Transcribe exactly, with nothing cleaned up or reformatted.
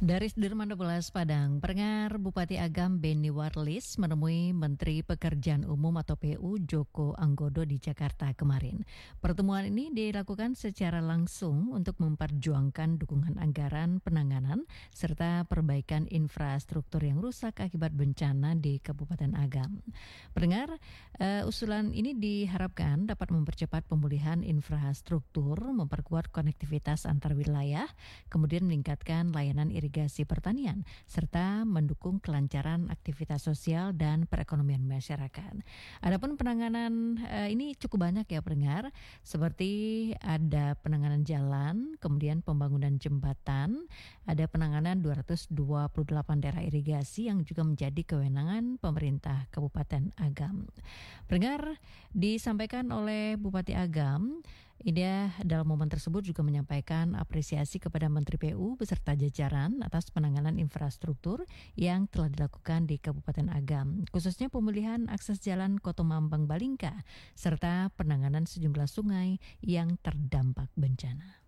Dari Sudirman dua belas Padang, pendengar Bupati Agam Beni Warlis menemui Menteri Pekerjaan Umum atau P U Joko Anggodo di Jakarta kemarin. Pertemuan ini dilakukan secara langsung untuk memperjuangkan dukungan anggaran penanganan serta perbaikan infrastruktur yang rusak akibat bencana di Kabupaten Agam. Pendengar, uh, usulan ini diharapkan dapat mempercepat pemulihan infrastruktur, memperkuat konektivitas antar wilayah, kemudian meningkatkan layanan irigasi irigasi pertanian, serta mendukung kelancaran aktivitas sosial dan perekonomian masyarakat. Adapun penanganan uh, ini cukup banyak ya pendengar, seperti ada penanganan jalan, kemudian pembangunan jembatan, ada penanganan dua ratus dua puluh delapan daerah irigasi yang juga menjadi kewenangan pemerintah Kabupaten Agam. Pendengar, disampaikan oleh Bupati Agam, Ida dalam momen tersebut juga menyampaikan apresiasi kepada Menteri P U beserta jajaran atas penanganan infrastruktur yang telah dilakukan di Kabupaten Agam, khususnya pemulihan akses jalan Kotomambang Balingka serta penanganan sejumlah sungai yang terdampak bencana.